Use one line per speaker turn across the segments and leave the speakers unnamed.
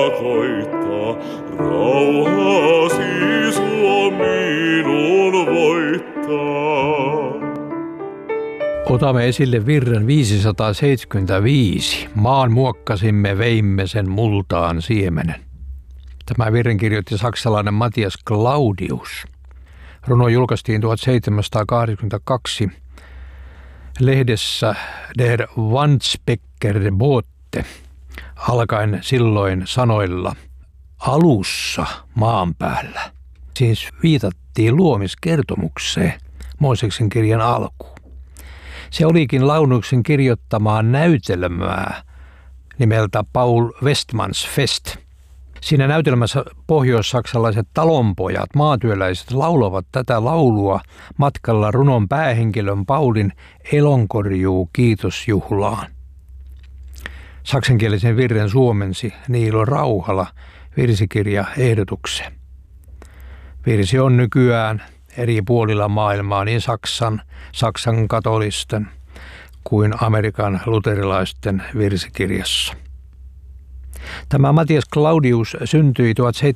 Koittaa, rauhasi suo minun voittaa.
Otamme esille virren 575. Maan muokkasimme, veimme sen multaan siemenen. Tämä virren kirjoitti saksalainen Matthias Claudius. Runo julkaistiin 1782 lehdessä Der Wandsbeker Bote, alkaen silloin sanoilla alussa maan päällä. Siis viitattiin luomiskertomukseen Mooseksen kirjan alkuun. Se olikin Launuksen kirjoittamaa näytelmää nimeltä Paul Westmans Fest. Siinä näytelmässä pohjois-saksalaiset talonpojat, maatyöläiset, laulavat tätä laulua matkalla runon päähenkilön Paulin elonkorjuu kiitosjuhlaan. Saksankielisen virren suomensi Niilo Rauhala virsikirjaehdotukseen. Virsi on nykyään eri puolilla maailmaa niin Saksan katolisten kuin Amerikan luterilaisten virsikirjassa. Tämä Matthias Claudius syntyi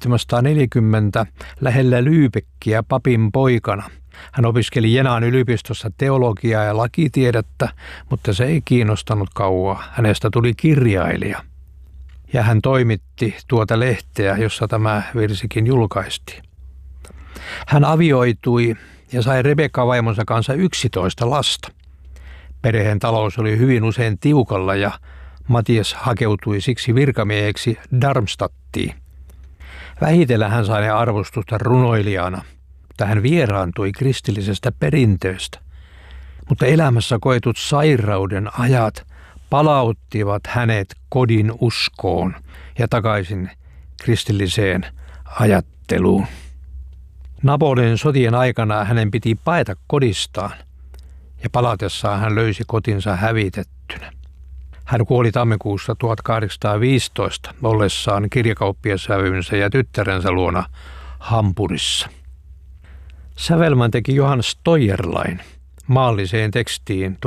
1740 lähellä Lübeckiä papin poikana. Hän opiskeli Jenan yliopistossa teologiaa ja lakitiedettä, mutta se ei kiinnostanut kauaa. Hänestä tuli kirjailija. Ja hän toimitti tuota lehteä, jossa tämä virsikin julkaistiin. Hän avioitui ja sai Rebekka-vaimonsa kanssa 11 lasta. Perheen talous oli hyvin usein tiukalla ja Matthias hakeutui siksi virkamieheksi Darmstadtiin. Vähitellen hän sai arvostusta runoilijana, mutta hän vieraantui kristillisestä perinteestä. Mutta elämässä koetut sairauden ajat palauttivat hänet kodin uskoon ja takaisin kristilliseen ajatteluun. Napoleonin sotien aikana hänen piti paeta kodistaan ja palatessaan hän löysi kotinsa hävitettynä. Hän kuoli tammikuussa 1815 ollessaan kirjakauppiasvävynsä ja tyttärensä luona Hampurissa. Sävelmän teki Johann Steuerlein maalliseen tekstiin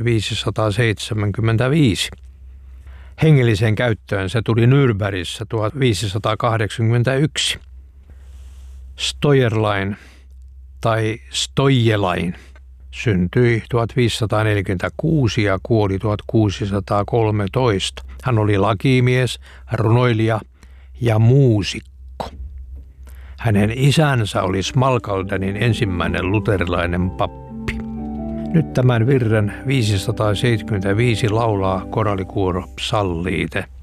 1575. Hengelliseen käyttöön se tuli Nürnbergissä 1581. Steuerlein tai Stoijelain syntyi 1546 ja kuoli 1613. Hän oli lakimies, runoilija ja muusikko. Hänen isänsä oli Smalkaldenin ensimmäinen luterilainen pappi. Nyt tämän virren 575 laulaa koraalikuoro Psalliite.